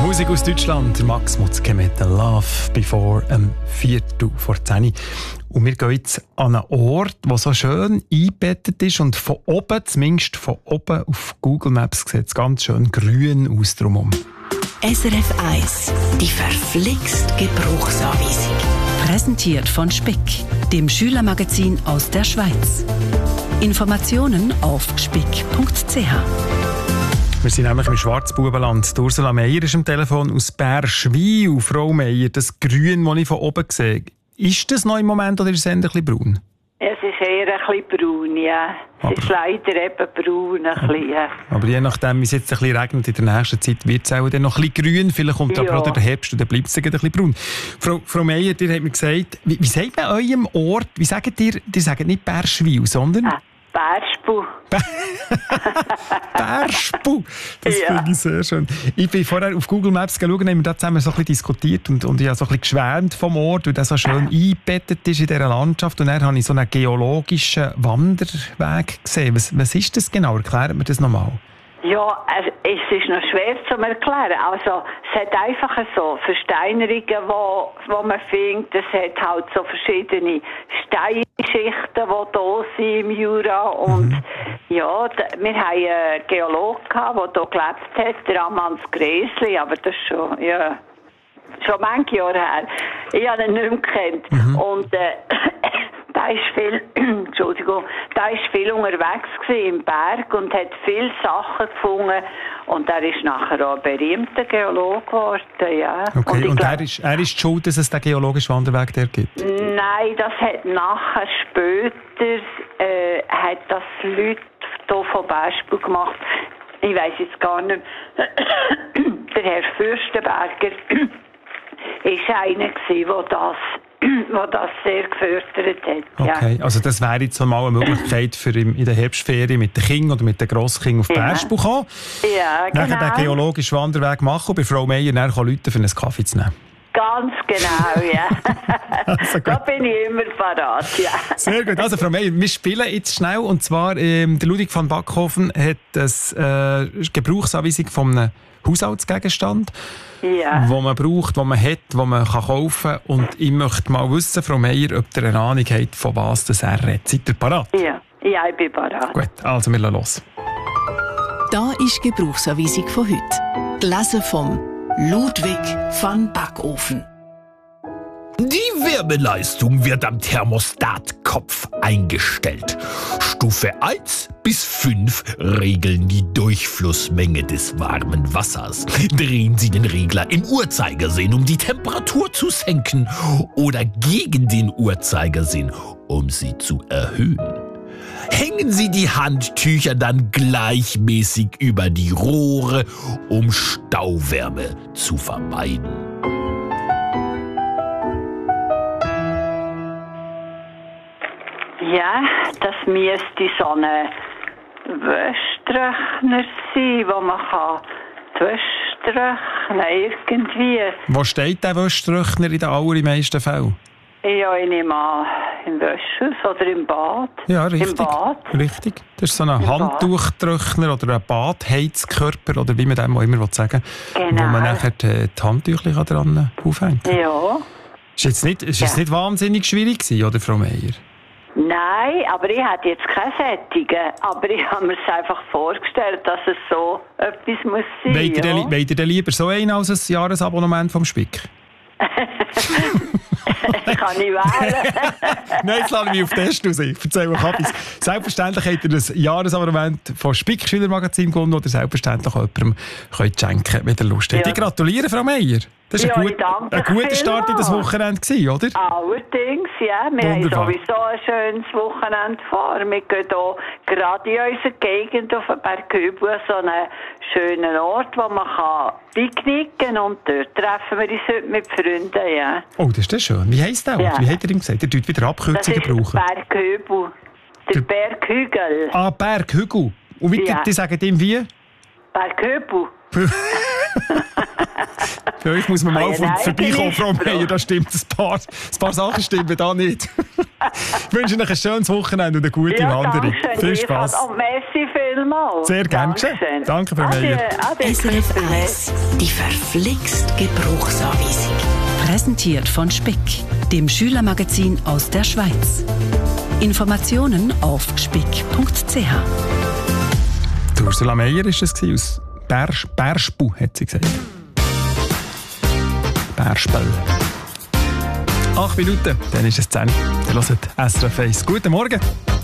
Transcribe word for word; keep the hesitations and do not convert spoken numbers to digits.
Musik aus Deutschland. Max Mutzke mit «Love» bevor um Viertel vor zehn. Und wir gehen jetzt an einen Ort, der so schön eingebettet ist und von oben, zumindest von oben auf Google Maps, sieht es ganz schön grün aus drumherum. S R F eins, die verflixt Gebrauchsanweisung. Präsentiert von Speck, dem Schülermagazin aus der Schweiz. Informationen auf speck punkt c h. Wir sind nämlich im Schwarzbubenland. Ursula Meier ist am Telefon aus Bärschwil. Frau Meier, das Grün, das ich von oben sehe, ist das noch im Moment oder ist es eher ein bisschen braun? Es ist eher ein bisschen braun, ja. Es aber, ist leider eben braun, ein bisschen, ja. Aber je nachdem, wie es jetzt ein bisschen regnet, in der nächsten Zeit wird es auch dann noch ein bisschen grün. Vielleicht kommt ja. aber auch der Herbst und dann bleibt es ein bisschen braun. Frau, Frau Meier, ihr habt mir gesagt, wie, wie sagt man eurem Ort, wie sagt ihr, ihr sagt nicht Bärschwil, sondern... Ah. Bärspu. Bärspu! Das ja. finde ich sehr schön. Ich bin vorher auf Google Maps geschaut, haben wir da zusammen so ein bisschen diskutiert und, und ich habe so ein bisschen geschwärmt vom Ort, weil der so schön eingebettet ist in dieser Landschaft. Und dann habe ich so einen geologischen Wanderweg gesehen. Was, was ist das genau? Erklärt mir das nochmal. Ja, es ist noch schwer zu erklären. Also, es hat einfach so Versteinerungen, wo, wo man findet. Es hat halt so verschiedene Steinschichten, die da sind im Jura. Und mhm. ja, wir haben einen Geologen gehabt, der hier gelebt hat, der Amans Gräsli, aber das ist schon, ja, schon manche Jahre her. Ich habe ihn nicht mehr gekannt. Mhm. Und äh, da ist viel, Entschuldigung, da ist viel unterwegs gewesen im Berg und hat viele Sachen gefunden. Und er ist nachher auch ein berühmter Geologe geworden, ja. Okay, und, und glaub, er, ist, er ist schuld, dass es den geologischen Wanderweg der gibt? Nein, das hat nachher später, äh, hat das Leute hier von Bärspul gemacht. Ich weiss jetzt gar nicht. Der Herr Fürstenberger ist einer gewesen, der das der das sehr gefördert hat. Okay, ja. also das wäre jetzt mal eine Möglichkeit für in der Herbstferien mit den Kindern oder mit den Grosskindern auf ja. Bärspul kommen. Ja, genau. Nachher den geologischen Wanderweg machen und bei Frau Meier dann Leute für einen Kaffee zu nehmen. Ganz genau, ja. Also da bin ich immer parat, ja. Sehr gut. Also Frau Meier, wir spielen jetzt schnell. Und zwar, ähm, der Ludwig van Backhofen hat eine äh, Gebrauchsanweisung von einem Haushaltsgegenstand, ja. wo man braucht, wo man hat, wo man kann kaufen kann. Und ich möchte mal wissen, Frau Meier, ob ihr eine Ahnung habt, von was das er redet. Seid ihr parat? Ja, ja, ich bin parat. Gut, also wir lassen los. Da ist die Gebrauchsanweisung von heute. Gelesen vom Ludwig van Backofen. Die Wärmeleistung wird am Thermostatkopf eingestellt. Stufe eins bis fünf regeln die Durchflussmenge des warmen Wassers. Drehen Sie den Regler im Uhrzeigersinn, um die Temperatur zu senken, oder gegen den Uhrzeigersinn, um sie zu erhöhen. Hängen Sie die Handtücher dann gleichmäßig über die Rohre, um Stauwärme zu vermeiden. Ja, das müsste so ein Wäschtrockner sein, wo man kann die Wäsche trocknen irgendwie. Wo steht der Wäschtrockner in den allermeisten Fällen? Ja, ich nehme an, im Wäschhaus oder im Bad. Ja, richtig. Im Bad. Richtig. Das ist so ein Im Handtuchtrockner oder ein Badheizkörper oder wie man dem auch immer sagen will, genau. wo man nachher die, die Handtücher dran aufhängt. Ja. Ist jetzt nicht, ist jetzt ja. nicht wahnsinnig schwierig gewesen, oder Frau Meier? Nein, aber ich hatte jetzt keine Sättigen. Aber ich habe mir es einfach vorgestellt, dass es so etwas muss sein. Wollt ihr, ja? denn, wollt ihr denn lieber so einen als ein Jahresabonnement vom Spick? Ich kann nicht wählen. Nein, jetzt lasse ich mich auf den Test raus. Ich erzähle euch etwas. Selbstverständlich habt ihr das Jahresabonnement von Spick Schülermagazin gewonnen oder selbstverständlich auch jemandem könnt schenken, wenn ihr Lust habt. Ja. Ich gratuliere, Frau Meier. Das war Ja, ein, gut, ein guter Start in das Wochenende gewesen, oder? Allerdings, ja. Wir Wunderbar. haben sowieso ein schönes Wochenende vor. Wir gehen hier gerade in unserer Gegend auf den Berg Hübel, so einen schönen Ort, wo man kann picknicken kann. Und dort treffen wir uns heute mit Freunden, ja. Oh, das ist das schön. Wie heisst der Ort? Ja. Wie hat er ihm gesagt? Er tut wieder Abkürzungen brauchen. Das ist Berg Hübel. Der, der Berghügel. Ah, Berghügel. Und wie, Ja. die sagen ihm wie? Berg Hübel. Für euch muss man mal Ah, ja, von, nein, vorbeikommen, Frau bin ich Meier. Da stimmt ein paar, ein paar Sachen stimmen da nicht. Ich wünsche euch ein schönes Wochenende und eine gute Ja, Wanderung. danke schön. Viel Spass. Und merci für vielmals. Sehr gerne geschehen. Danke für mich. S R F eins, die verflixt Gebrauchsanweisung. Präsentiert von Speck, dem Schülermagazin aus der Schweiz. Informationen auf speck punkt c h. Ursula Meyer war es aus Bersch, Berschbu, hat sie gesagt. Berspel. Acht Minuten, dann ist es zehn. Ihr hört S R F eins. Guten Morgen.